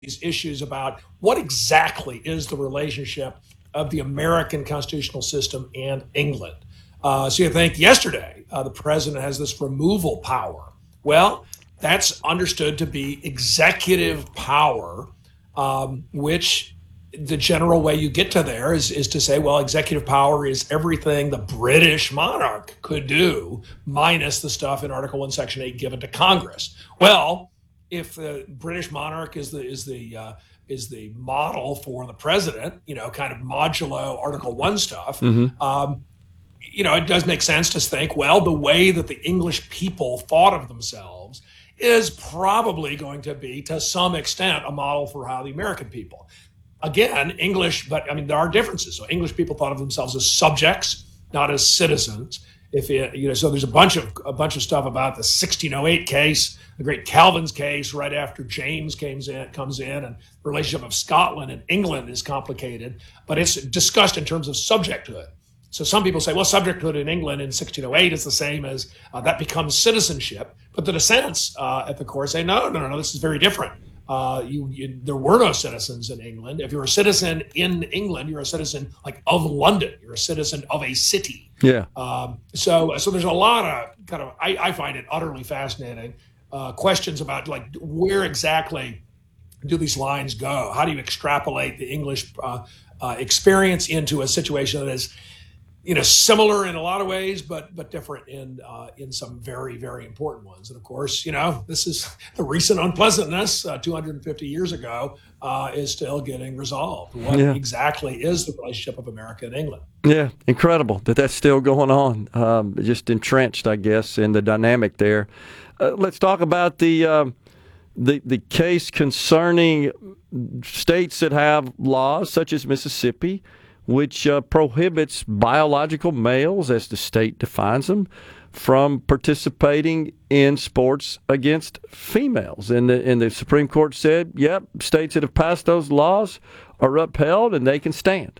these issues about what exactly is the relationship of the American constitutional system and England. So you think yesterday the president has this removal power. Well, that's understood to be executive power, which the general way you get to there is to say, well, executive power is everything the British monarch could do, minus the stuff in Article 1, Section 8 given to Congress. Well, if the British monarch is the model for the president, kind of modulo Article 1 stuff, it does make sense to think, well, the way that the English people thought of themselves is probably going to be, to some extent, a model for how the American people. Again, English, but I mean, there are differences. So English people thought of themselves as subjects, not as citizens. So there's a bunch of stuff about the 1608 case, the great Calvin's case, right after James comes in, and the relationship of Scotland and England is complicated, but it's discussed in terms of subjecthood. So some people say, well, subjecthood in England in 1608 is the same as that becomes citizenship. But the dissents at the court say, no, this is very different. There were no citizens in England. If you're a citizen in England, you're a citizen of London. You're a citizen of a city. Yeah. So there's a lot of I find it utterly fascinating questions about where exactly do these lines go? How do you extrapolate the English experience into a situation that is similar in a lot of ways, but different in some very, very important ones. And of course, this is the recent unpleasantness 250 years ago is still getting resolved. What exactly is the relationship of America and England? Yeah, incredible that's still going on. Just entrenched, I guess, in the dynamic there. Let's talk about the case concerning states that have laws such as Mississippi, which prohibits biological males, as the state defines them, from participating in sports against females. And the Supreme Court said, yep, states that have passed those laws are upheld and they can stand.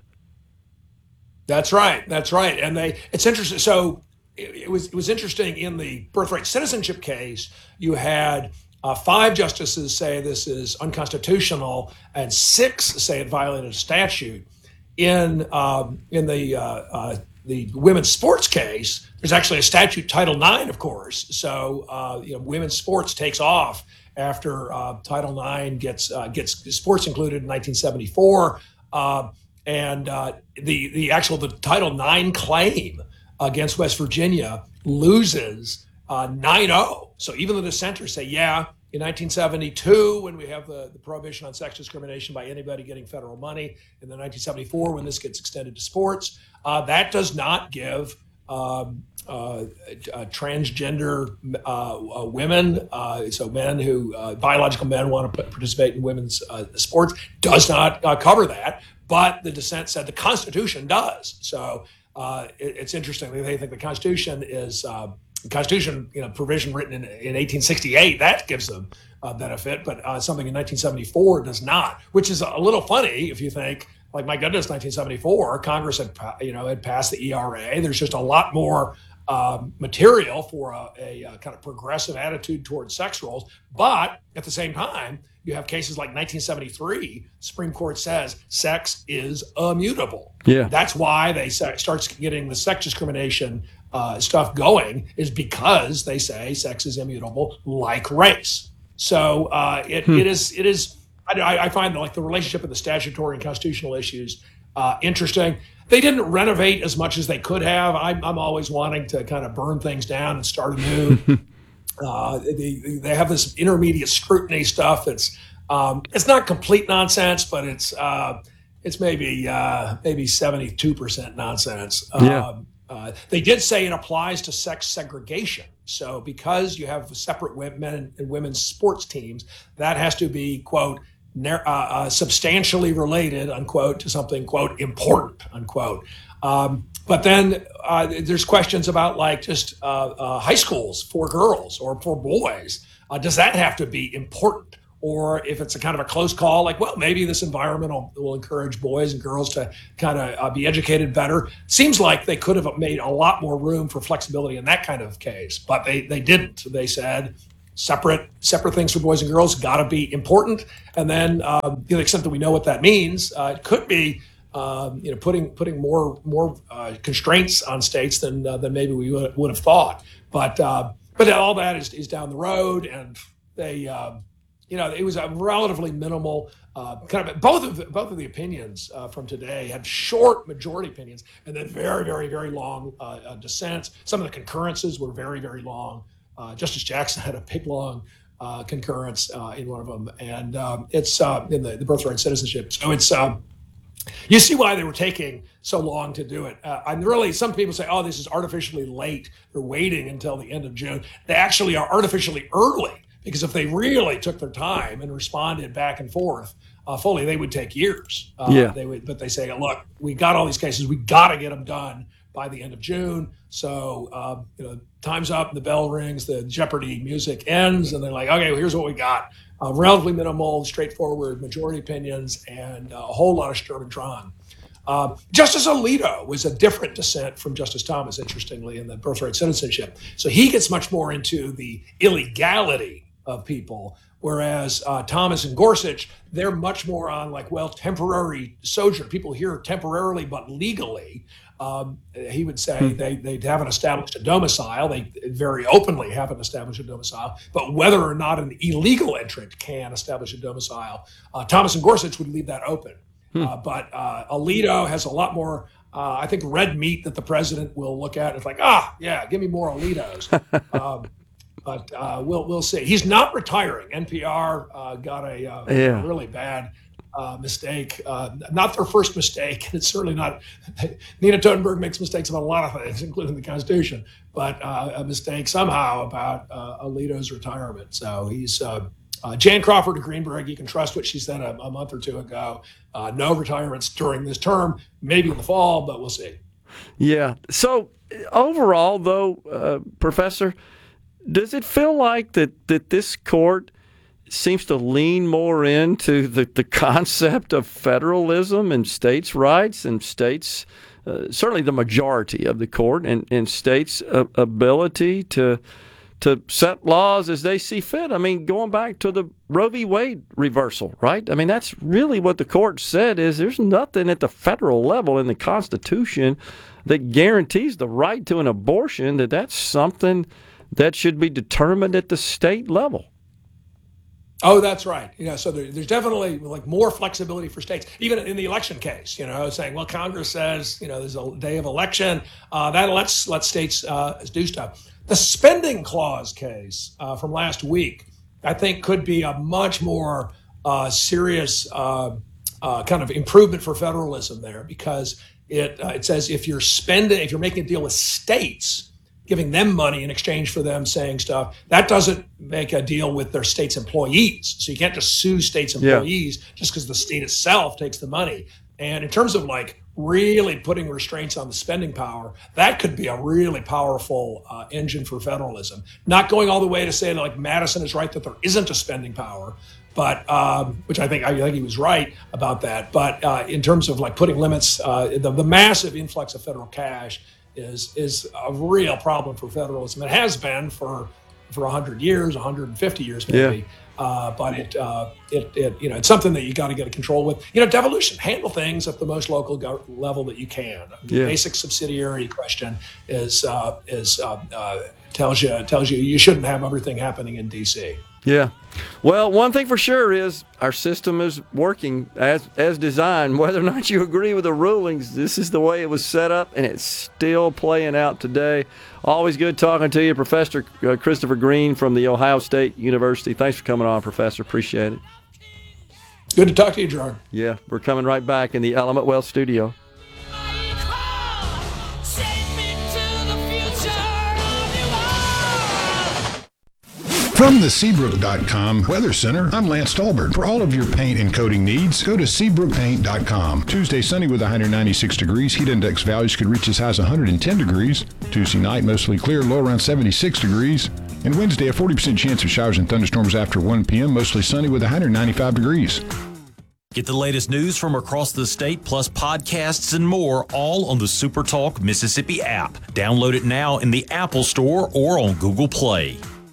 That's right. And it's interesting. So it was interesting in the birthright citizenship case, you had 5 justices say this is unconstitutional and 6 say it violated a statute. In the women's sports case, there's actually a statute, Title IX, of course. So women's sports takes off after Title IX gets sports included in 1974, and the Title IX claim against West Virginia loses 9-0. So even the dissenters say, yeah. In 1972, when we have the prohibition on sex discrimination by anybody getting federal money, and then 1974, when this gets extended to sports, that does not give transgender women, so men who biological men want to participate in women's sports, does not cover that. But the dissent said the Constitution does. So it's interesting. They think the Constitution is. Constitution, provision written in 1868, that gives them benefit, but something in 1974 does not, which is a little funny if you think, my goodness, 1974, Congress had passed the ERA. There's just a lot more material for a kind of progressive attitude towards sex roles. But at the same time, you have cases like 1973, Supreme Court says sex is immutable. Yeah. That's why they starts getting the sex discrimination stuff going, is because they say sex is immutable like race. So it is. I find the relationship of the statutory and constitutional issues interesting. They didn't renovate as much as they could have. I'm always wanting to kind of burn things down and start anew. They have this intermediate scrutiny stuff that's it's not complete nonsense, but it's maybe 72% nonsense. They did say it applies to sex segregation. So because you have separate men and women's sports teams, that has to be, quote, substantially related, unquote, to something, quote, important, unquote. But then there's questions about just high schools for girls or for boys. Does that have to be important? Or if it's a kind of a close call, maybe this environment will encourage boys and girls to kind of be educated better. Seems like they could have made a lot more room for flexibility in that kind of case, but they didn't. They said separate things for boys and girls got to be important. And then, to the extent that we know what that means, it could be, putting more constraints on states than maybe we would have thought. But all that is down the road, and they, it was a relatively minimal kind of both of the opinions from today had short majority opinions, and then very, very, very long dissents. Some of the concurrences were very, very long. Justice Jackson had a big, long concurrence in one of them, and it's in the birthright citizenship. So it's you see why they were taking so long to do it. And really, some people say, "Oh, this is artificially late. They're waiting until the end of June." They actually are artificially early, because if they really took their time and responded back and forth fully, they would take years. But they say, "Look, we got all these cases. We got to get them done by the end of June." So, time's up, the bell rings, the Jeopardy music ends, and they're like, "Okay, well, here's what we got. Relatively minimal, straightforward majority opinions, and a whole lot of Sturm und Drang." Justice Alito was a different dissent from Justice Thomas, interestingly, in the birthright citizenship. So he gets much more into the illegality of people, whereas Thomas and Gorsuch, they're much more on temporary sojourn. People here temporarily but legally. He would say they haven't established a domicile. They very openly haven't established a domicile. But whether or not an illegal entrant can establish a domicile, Thomas and Gorsuch would leave that open. But Alito has a lot more, I think, red meat that the president will look at. It's like, give me more Alitos. But we'll see. He's not retiring. NPR got a really bad mistake. Not their first mistake. It's certainly not. Nina Totenberg makes mistakes about a lot of things, including the Constitution, but a mistake somehow about Alito's retirement. So he's Jan Crawford of Greenberg. You can trust what she said a month or two ago. No retirements during this term, maybe in the fall, but we'll see. Yeah. So overall, though, Professor, does it feel like that this court seems to lean more into the concept of federalism and states' rights and states, certainly the majority of the court, and states' ability to set laws as they see fit? I mean, going back to the Roe v. Wade reversal, right? I mean, that's really what the court said, is there's nothing at the federal level in the Constitution that guarantees the right to an abortion, that's something that should be determined at the state level. Oh, that's right. So there's definitely more flexibility for states, even in the election case. Saying, well, Congress says there's a day of election that lets states do stuff. The spending clause case from last week, I think, could be a much more serious kind of improvement for federalism there, because it says if you're making a deal with states, giving them money in exchange for them saying stuff, that doesn't make a deal with their state's employees. So you can't just sue state's employees just because the state itself takes the money. And in terms of really putting restraints on the spending power, that could be a really powerful engine for federalism. Not going all the way to say that Madison is right that there isn't a spending power, but which I think he was right about that. But in terms of putting limits, the massive influx of federal cash is a real problem for federalism. It has been for 100 years, 150 years maybe. But it's something that you got to get a control with. Devolution, handle things at the most local level that you can. The basic subsidiarity question tells you you shouldn't have everything happening in D.C. Yeah. Well, one thing for sure is our system is working as designed. Whether or not you agree with the rulings, this is the way it was set up, and it's still playing out today. Always good talking to you, Professor Christopher Green from The Ohio State University. Thanks for coming on, Professor. Appreciate it. Good to talk to you, John. Yeah, we're coming right back in the Element Wealth studio. From the Seabrook.com Weather Center, I'm Lance Stolberg. For all of your paint and coating needs, go to SeabrookPaint.com. Tuesday, sunny with 196 degrees. Heat index values could reach as high as 110 degrees. Tuesday night, mostly clear, low around 76 degrees. And Wednesday, a 40% chance of showers and thunderstorms after 1 p.m., mostly sunny with 195 degrees. Get the latest news from across the state, plus podcasts and more, all on the SuperTalk Mississippi app. Download it now in the Apple Store or on Google Play.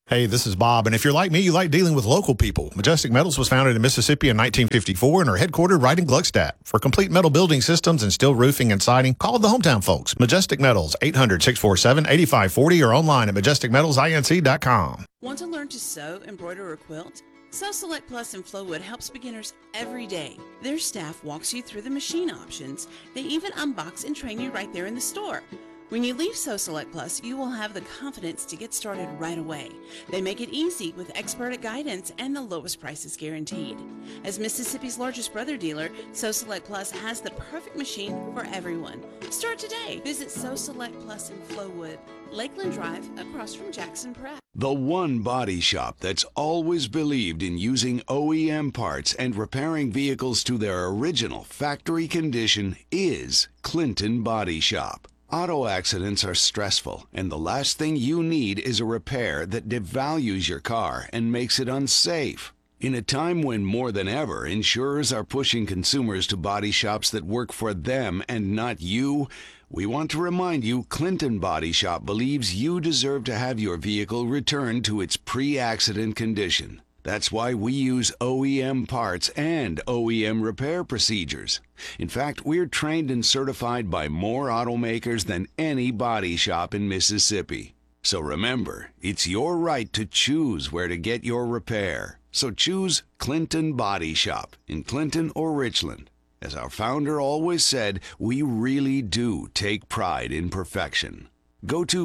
Hey, this is Bob, and if you're like me, you like dealing with local people. Majestic Metals was founded in Mississippi in 1954 and are headquartered right in Gluckstadt. For complete metal building systems and steel roofing and siding, call the hometown folks. Majestic Metals, 800-647-8540 or online at majesticmetalsinc.com. Want to learn to sew, embroider, or quilt? Sew Select Plus in Flowwood helps beginners every day. Their staff walks you through the machine options. They even unbox and train you right there in the store. When you leave Sew Select Plus, you will have the confidence to get started right away. They make it easy with expert guidance and the lowest prices guaranteed. As Mississippi's largest brother dealer, Sew Select Plus has the perfect machine for everyone. Start today. Visit Sew Select Plus in Flowwood, Lakeland Drive, across from Jackson Press. The one body shop that's always believed in using OEM parts and repairing vehicles to their original factory condition is Clinton Body Shop. Auto accidents are stressful, and the last thing you need is a repair that devalues your car and makes it unsafe. In a time when more than ever insurers are pushing consumers to body shops that work for them and not you, we want to remind you Clinton Body Shop believes you deserve to have your vehicle returned to its pre-accident condition. That's why we use OEM parts and OEM repair procedures. In fact, we're trained and certified by more automakers than any body shop in Mississippi. So remember, it's your right to choose where to get your repair. So choose Clinton Body Shop in Clinton or Richland. As our founder always said, we really do take pride in perfection. Go to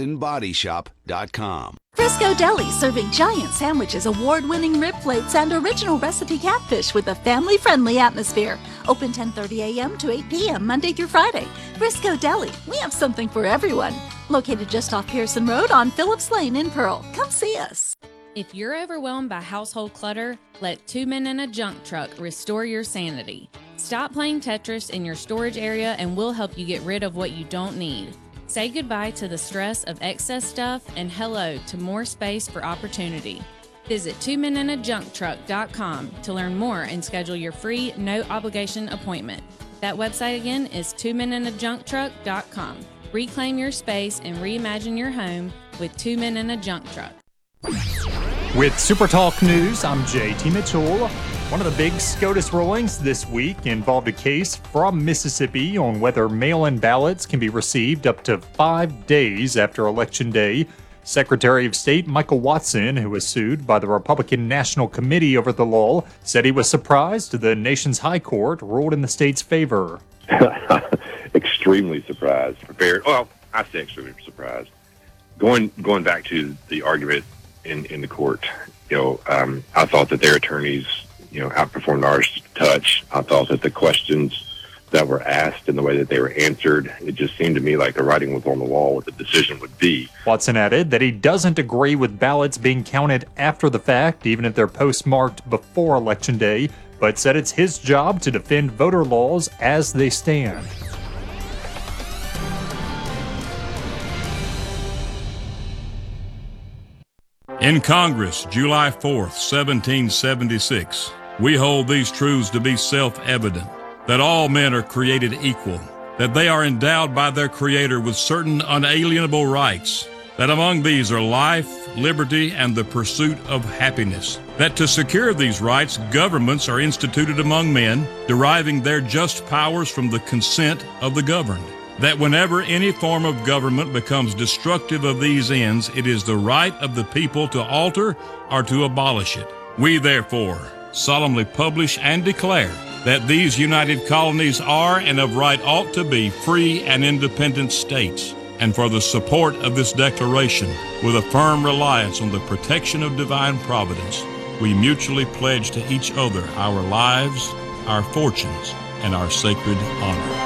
ClintonBodyShop.com. Frisco Deli, serving giant sandwiches, award-winning rib plates, and original recipe catfish with a family-friendly atmosphere. Open 10:30 a.m. to 8 p.m. Monday through Friday. Frisco Deli, we have something for everyone. Located just off Pearson Road on Phillips Lane in Pearl. Come see us. If you're overwhelmed by household clutter, let Two Men in a Junk Truck restore your sanity. Stop playing Tetris in your storage area and we'll help you get rid of what you don't need. Say goodbye to the stress of excess stuff and hello to more space for opportunity. Visit twomeninajuncktruck.com to learn more and schedule your free, no-obligation appointment. That website again is twomeninajuncktruck.com. Reclaim your space and reimagine your home with Two Men in a Junk Truck. With Super Talk News, I'm JT Mitchell. One of the big SCOTUS rulings this week involved a case from Mississippi on whether mail-in ballots can be received up to 5 days after Election Day. Secretary of State Michael Watson, who was sued by the Republican National Committee over the law, said he was surprised the nation's high court ruled in the state's favor. Extremely surprised. Prepared. Well, I say extremely surprised. Going back to the argument in the court, I thought that their attorneys, outperformed ours to touch. I thought that the questions that were asked and the way that they were answered, it just seemed to me like the writing was on the wall what the decision would be. Watson added that he doesn't agree with ballots being counted after the fact, even if they're postmarked before Election Day, but said it's his job to defend voter laws as they stand. In Congress, July 4th, 1776, we hold these truths to be self-evident, that all men are created equal, that they are endowed by their Creator with certain unalienable rights, that among these are life, liberty, and the pursuit of happiness, that to secure these rights, governments are instituted among men, deriving their just powers from the consent of the governed, that whenever any form of government becomes destructive of these ends, it is the right of the people to alter or to abolish it. We, therefore, solemnly publish and declare that these united colonies are and of right ought to be free and independent states. And for the support of this declaration, with a firm reliance on the protection of divine providence, we mutually pledge to each other our lives, our fortunes, and our sacred honor.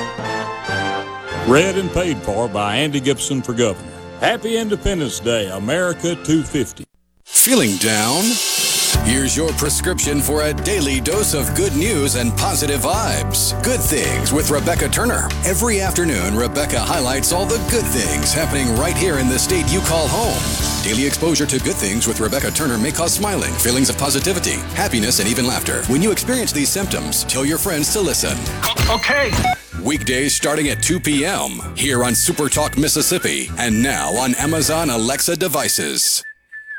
Read and paid for by Andy Gibson for governor. Happy Independence Day, America 250. Feeling down? Here's your prescription for a daily dose of good news and positive vibes. Good Things with Rebecca Turner. Every afternoon, Rebecca highlights all the good things happening right here in the state you call home. Daily exposure to Good Things with Rebecca Turner may cause smiling, feelings of positivity, happiness, and even laughter. When you experience these symptoms, tell your friends to listen. Okay. Weekdays starting at 2 p.m. here on Super Talk Mississippi and now on Amazon Alexa devices.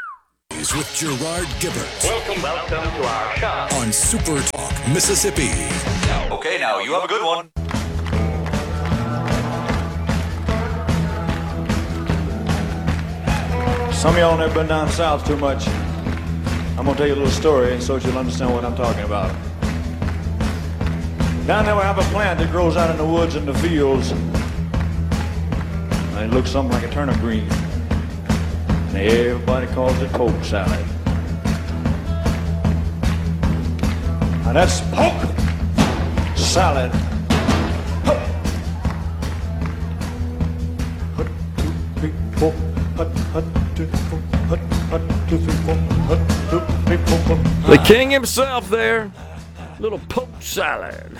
with Gerard Gibbert. Welcome to our shop on Super Talk, Mississippi. Okay, now you have a good one. Some of y'all never been down south too much. I'm gonna tell you a little story so you'll understand what I'm talking about. Down there we have a plant that grows out in the woods and the fields. And it looks something like a turnip green. And everybody calls it poke salad. Now that's poke salad. The king himself there. Little poke salad.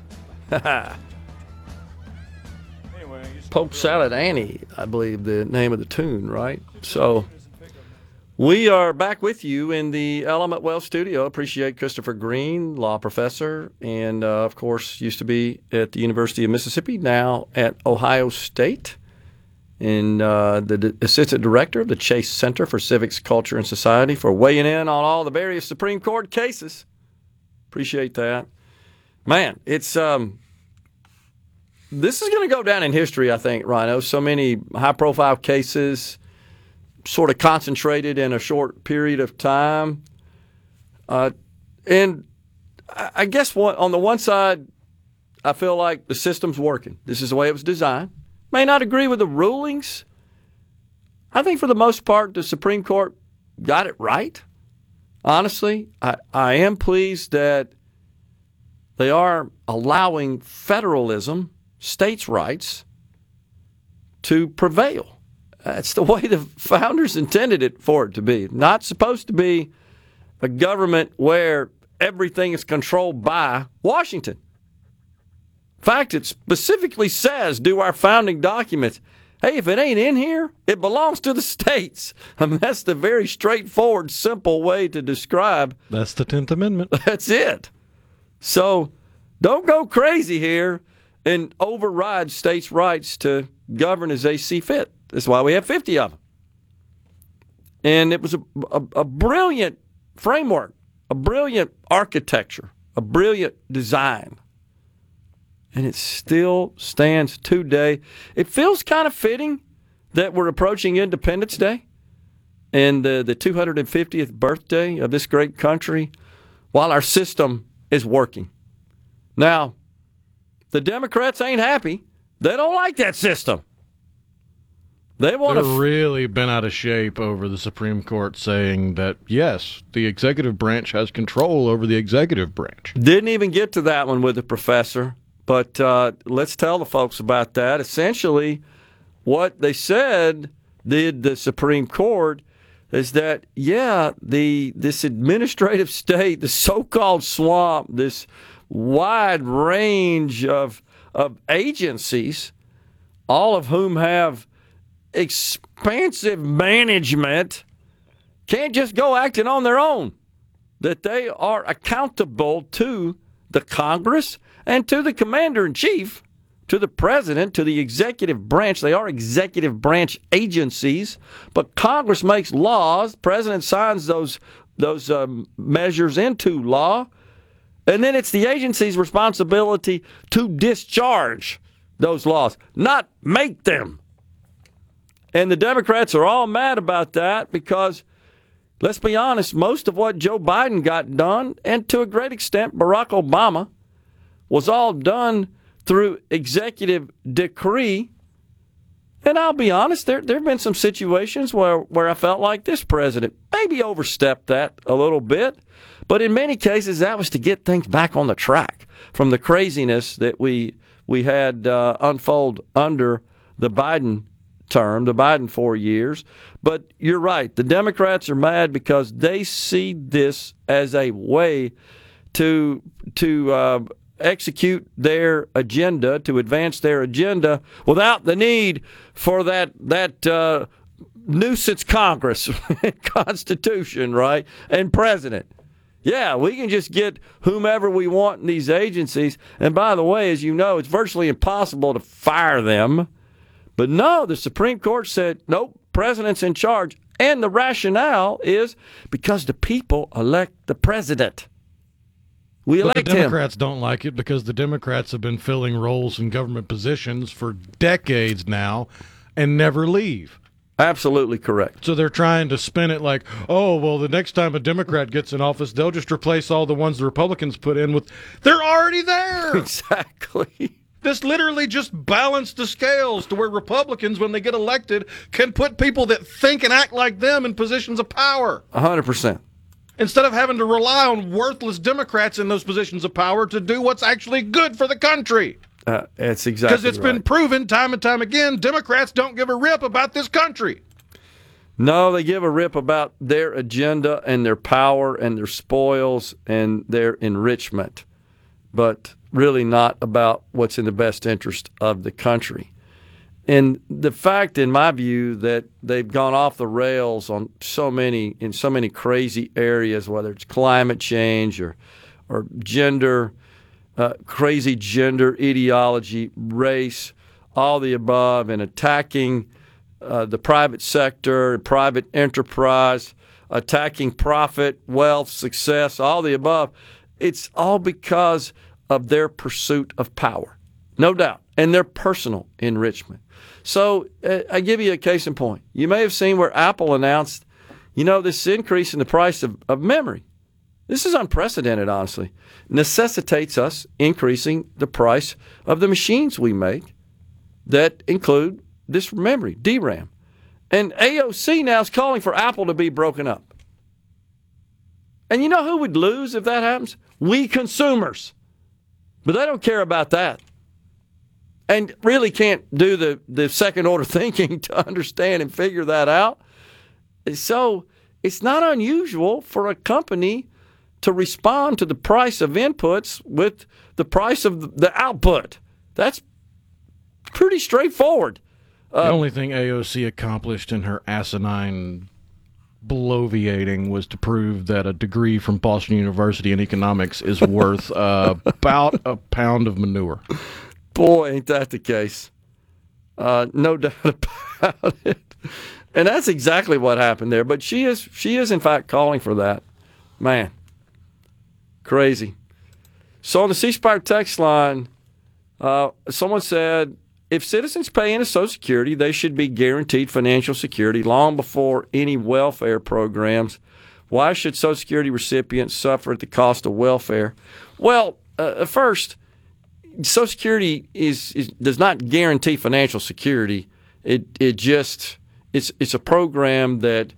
Poke Salad Annie, I believe the name of the tune, right? So we are back with you in the Element Wealth studio. Appreciate Christopher Green, law professor, and of course used to be at the University of Mississippi, now at Ohio State, and the assistant director of the Chase Center for Civics, Culture, and Society, for weighing in on all the various Supreme Court cases. Appreciate that. Man, it's this is going to go down in history, I think, Rhino. So many high-profile cases sort of concentrated in a short period of time. And I guess on the one side, I feel like the system's working. This is the way it was designed. May not agree with the rulings. I think for the most part, the Supreme Court got it right. Honestly, I am pleased that they are allowing federalism, states' rights, to prevail. That's the way the founders intended it for it to be. Not supposed to be a government where everything is controlled by Washington. In fact, it specifically says, do our founding documents, hey, if it ain't in here, it belongs to the states. I mean, that's the very straightforward, simple way to describe. That's the 10th Amendment. That's it. So don't go crazy here and override states' rights to govern as they see fit. That's why we have 50 of them. And it was a brilliant framework, a brilliant architecture, a brilliant design. And it still stands today. It feels kind of fitting that we're approaching Independence Day and the 250th birthday of this great country while our system is working. Now, the Democrats ain't happy. They don't like that system. They want to really been out of shape over the Supreme Court saying that, yes, the executive branch has control over the executive branch. Didn't even get to that one with the professor, but let's tell the folks about that. Essentially, what they said, did the Supreme Court, is that, this administrative state, the so-called swamp, this wide range of agencies, all of whom have expansive management, can't just go acting on their own, that they are accountable to the Congress and to the commander-in-chief, to the president, to the executive branch. They are executive branch agencies, but Congress makes laws, president signs those measures into law, and then it's the agency's responsibility to discharge those laws, not make them. And the Democrats are all mad about that because, let's be honest, most of what Joe Biden got done, and to a great extent Barack Obama, was all done through executive decree. And I'll be honest, there have been some situations where I felt like this president maybe overstepped that a little bit. But in many cases, that was to get things back on the track from the craziness that we had unfold under the Biden term, the Biden 4 years. But you're right. The Democrats are mad because they see this as a way to execute their agenda, to advance their agenda without the need for that nuisance Congress, Constitution, right, and president. Yeah, we can just get whomever we want in these agencies. And by the way, as you know, it's virtually impossible to fire them. But no, the Supreme Court said, nope, president's in charge. And the rationale is because the people elect the president. We elect But the Democrats don't like it because the Democrats have been filling roles in government positions for decades now and never leave. Absolutely correct. So they're trying to spin it like, oh, well, the next time a Democrat gets in office, they'll just replace all the ones the Republicans put in with. They're already there. Exactly. This literally just balanced the scales to where Republicans, when they get elected, can put people that think and act like them in positions of power. 100%. Instead of having to rely on worthless Democrats in those positions of power to do what's actually good for the country. That's exactly because it's been proven time and time again, Democrats don't give a rip about this country. No, they give a rip about their agenda and their power and their spoils and their enrichment, but really not about what's in the best interest of the country. And the fact, in my view, that they've gone off the rails in so many crazy areas, whether it's climate change or gender, crazy gender ideology, race, all the above, and attacking the private sector, private enterprise, attacking profit, wealth, success, all the above. It's all because of their pursuit of power, no doubt, and their personal enrichment. So I give you a case in point. You may have seen where Apple announced, this increase in the price of memory. This is unprecedented, honestly. Necessitates us increasing the price of the machines we make that include this memory, DRAM. And AOC now is calling for Apple to be broken up. And you know who would lose if that happens? We consumers. But they don't care about that. And really can't do the second order thinking to understand and figure that out. So it's not unusual for a company to respond to the price of inputs with the price of the output. That's pretty straightforward. The only thing AOC accomplished in her asinine bloviating was to prove that a degree from Boston University in economics is worth about a pound of manure. Boy, ain't that the case. No doubt about it. And that's exactly what happened there. But she is in fact calling for that. Man, crazy. So on the C Spire text line, someone said, if citizens pay into Social Security, they should be guaranteed financial security long before any welfare programs. Why should Social Security recipients suffer at the cost of welfare? Well, first, Social Security does not guarantee financial security. It just it's a program that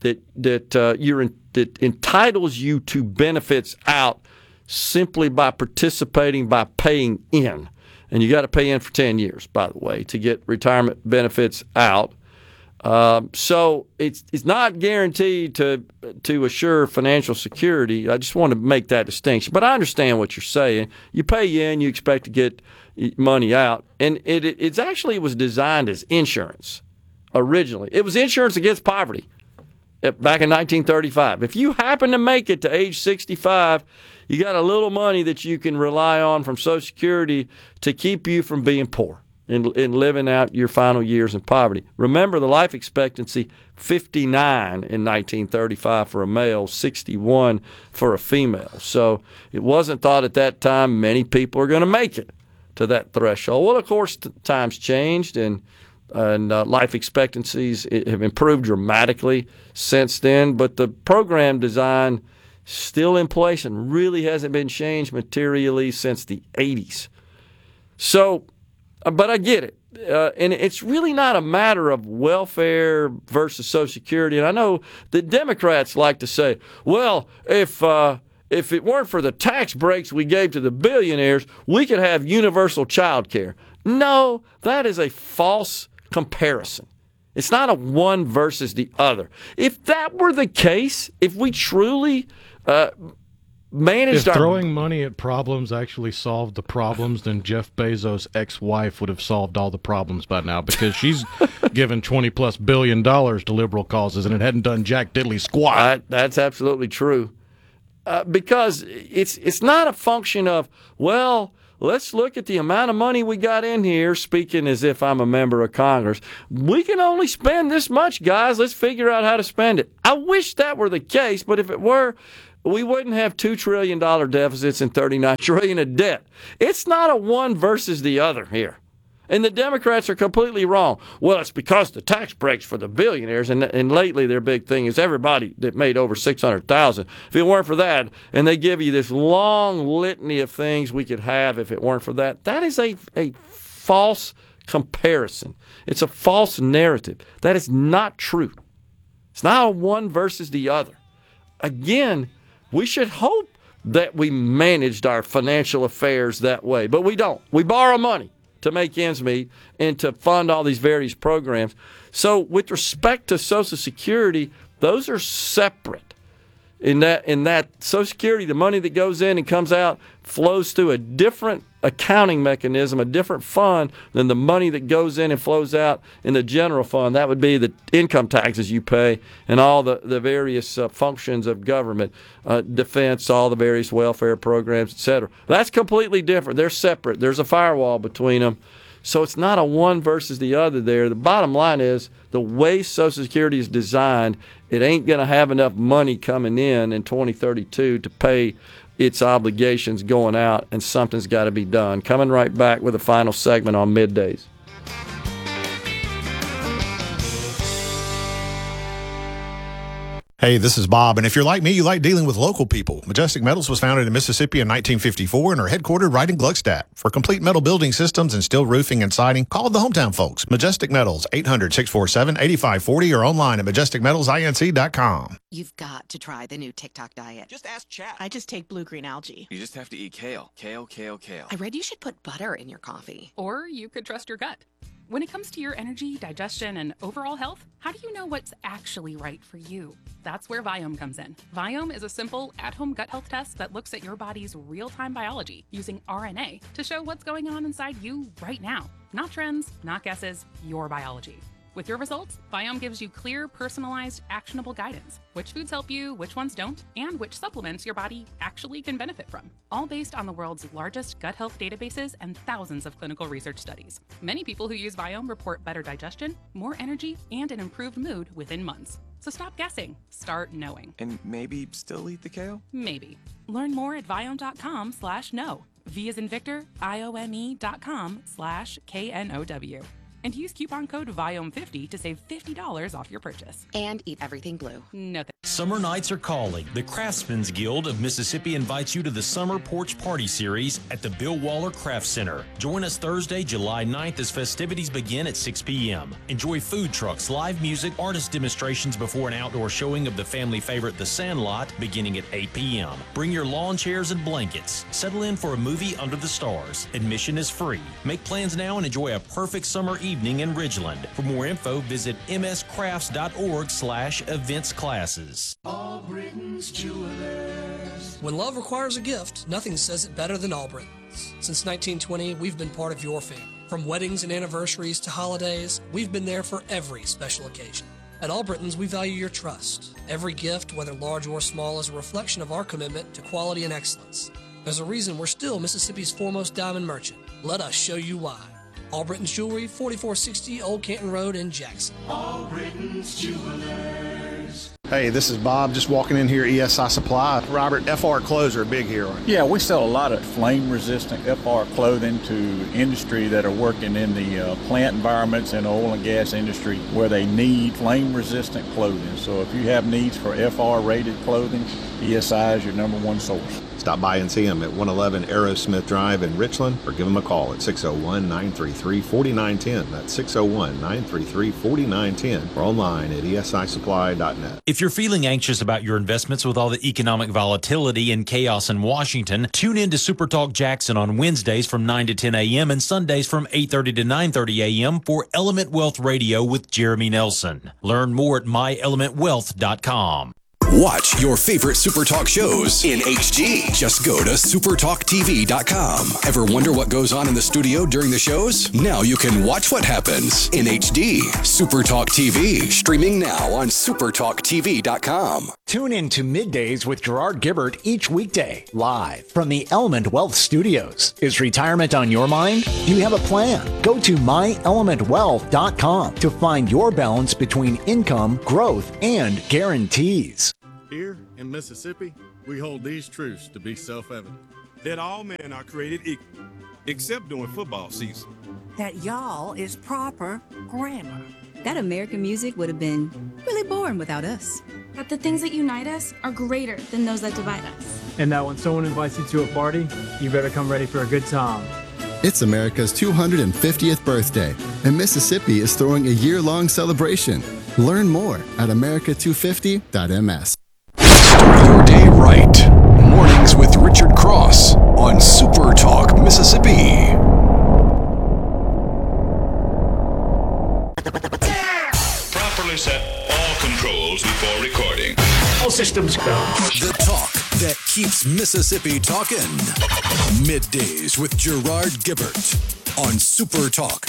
entitles you to benefits out simply by participating by paying in. And you got to pay in for 10 years, by the way, to get retirement benefits out. So it's not guaranteed to assure financial security. I just want to make that distinction. But I understand what you're saying. You pay in, you expect to get money out. And it actually was designed as insurance originally. It was insurance against poverty back in 1935. If you happen to make it to age 65, you got a little money that you can rely on from Social Security to keep you from being poor and living out your final years in poverty. Remember, the life expectancy, 59 in 1935 for a male, 61 for a female. So it wasn't thought at that time many people are going to make it to that threshold. Well, of course, times changed, and life expectancies have improved dramatically since then. But the program design still in place and really hasn't been changed materially since the 80s. So, but I get it. And it's really not a matter of welfare versus Social Security. And I know the Democrats like to say, well, if it weren't for the tax breaks we gave to the billionaires, we could have universal child care. No, that is a false comparison. It's not a one versus the other. If that were the case, if we truly managed if throwing money at problems actually solved the problems, then Jeff Bezos' ex-wife would have solved all the problems by now, because she's given $20+ billion to liberal causes and it hadn't done jack diddly squat. That's absolutely true. Because it's not a function of, well, let's look at the amount of money we got in here, speaking as if I'm a member of Congress. We can only spend this much, guys. Let's figure out how to spend it. I wish that were the case, but if it were, we wouldn't have $2 trillion deficits and $39 trillion of debt. It's not a one versus the other here. And the Democrats are completely wrong. Well, it's because the tax breaks for the billionaires, and lately their big thing is everybody that made over $600,000. If it weren't for that, and they give you this long litany of things we could have if it weren't for that, that is a false comparison. It's a false narrative. That is not true. It's not a one versus the other. Again, we should hope that we managed our financial affairs that way, but we don't. We borrow money to make ends meet and to fund all these various programs. So with respect to Social Security, those are separate. In that Social Security, the money that goes in and comes out flows through a different accounting mechanism, a different fund than the money that goes in and flows out in the general fund. That would be the income taxes you pay and all the various functions of government, defense, all the various welfare programs, etc. That's completely different. They're separate. There's a firewall between them. So it's not a one versus the other there. The bottom line is the way Social Security is designed, it ain't going to have enough money coming in 2032 to pay its obligations going out, and something's got to be done. Coming right back with a final segment on Middays. Hey, this is Bob, and if you're like me, you like dealing with local people. Majestic Metals was founded in Mississippi in 1954 and are headquartered right in Gluckstadt. For complete metal building systems and steel roofing and siding, call the hometown folks. Majestic Metals, 800-647-8540 or online at majesticmetalsinc.com. You've got to try the new TikTok diet. Just ask chat. I just take blue-green algae. You just have to eat kale. Kale. I read you should put butter in your coffee. Or you could trust your gut. When it comes to your energy, digestion, and overall health, how do you know what's actually right for you? That's where Viome comes in. Viome is a simple, at-home gut health test that looks at your body's real-time biology using RNA to show what's going on inside you right now. Not trends, not guesses, your biology. With your results, Viome gives you clear, personalized, actionable guidance. Which foods help you, which ones don't, and which supplements your body actually can benefit from. All based on the world's largest gut health databases and thousands of clinical research studies. Many people who use Viome report better digestion, more energy, and an improved mood within months. So stop guessing. Start knowing. And maybe still eat the kale? Maybe. Learn more at viome.com/know. V as in Victor, IOME.com/KNOW. And use coupon code VIOME50 to save $50 off your purchase. And eat everything blue. No. Summer nights are calling. The Craftsman's Guild of Mississippi invites you to the Summer Porch Party Series at the Bill Waller Craft Center. Join us Thursday, July 9th as festivities begin at 6 p.m. Enjoy food trucks, live music, artist demonstrations before an outdoor showing of the family favorite The Sandlot beginning at 8 p.m. Bring your lawn chairs and blankets. Settle in for a movie under the stars. Admission is free. Make plans now and enjoy a perfect summer evening in Ridgeland. For more info, visit mscrafts.org/events classes. All Britain's Jewelers. When love requires a gift, nothing says it better than All Britain's. Since 1920, we've been part of your family. From weddings and anniversaries to holidays, we've been there for every special occasion. At All Britain's, we value your trust. Every gift, whether large or small, is a reflection of our commitment to quality and excellence. There's a reason we're still Mississippi's foremost diamond merchant. Let us show you why. All Britain's Jewelry, 4460 Old Canton Road in Jackson. All Britain's Jewelers. Hey, this is Bob, just walking in here, ESI Supply. Robert, FR clothes are big here. Yeah, we sell a lot of flame-resistant FR clothing to industry that are working in the plant environments and oil and gas industry where they need flame-resistant clothing. So if you have needs for FR-rated clothing, ESI is your number one source. Stop by and see them at 111 Aerosmith Drive in Richland, or give them a call at 601-933-4910. That's 601-933-4910, or online at esisupply.net. If you're feeling anxious about your investments with all the economic volatility and chaos in Washington, tune in to Super Talk Jackson on Wednesdays from 9 to 10 a.m. and Sundays from 8:30 to 9:30 a.m. for Element Wealth Radio with Jeremy Nelson. Learn more at myelementwealth.com. Watch your favorite SuperTalk shows in HD. Just go to supertalktv.com. Ever wonder what goes on in the studio during the shows? Now you can watch what happens in HD. SuperTalk TV, streaming now on supertalktv.com. Tune in to Middays with Gerard Gibbert each weekday, live from the Element Wealth Studios. Is retirement on your mind? Do you have a plan? Go to myelementwealth.com to find your balance between income, growth, and guarantees. Here in Mississippi, we hold these truths to be self-evident. That all men are created equal, except during football season. That y'all is proper grammar. That American music would have been really boring without us. That the things that unite us are greater than those that divide us. And that when someone invites you to a party, you better come ready for a good time. It's America's 250th birthday, and Mississippi is throwing a year-long celebration. Learn more at america250.ms. Start your day right. Mornings with Richard Cross on Super Talk Mississippi. Properly set all controls before recording. All systems go. The talk that keeps Mississippi talking. Middays with Gerard Gibbert on Super Talk